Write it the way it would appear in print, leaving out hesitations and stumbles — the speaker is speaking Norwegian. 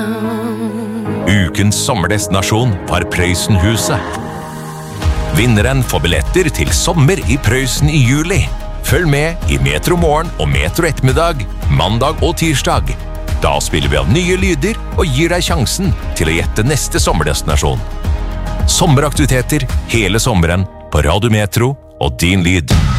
Ukens sommerdestinasjon var Prøysenhuset. Vinneren får billetter til sommer i Prøysen i juli. Følg med i Metro Morgen og Metro Ettermiddag, mandag og tirsdag. Da spiller vi av nye lyder og gir deg sjansen til å gjette neste sommerdestinasjon. Sommeraktiviteter hele sommeren på Radio Metro og Din Lyd.